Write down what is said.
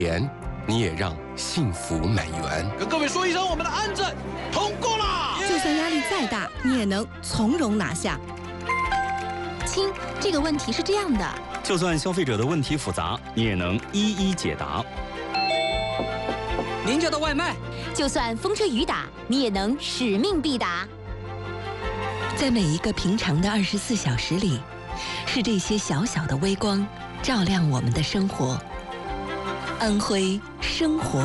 钱，你也让幸福满园。 跟各位说一声，我们的安证通过了。 就算压力再大，你也能从容拿下。 亲，这个问题是这样的： 就算消费者的问题复杂，你也能一一解答。 您家的外卖， 就算风吹雨打，你也能使命必达。 在每一个平常的24小时里，是这些小小的微光照亮我们的生活。安徽生活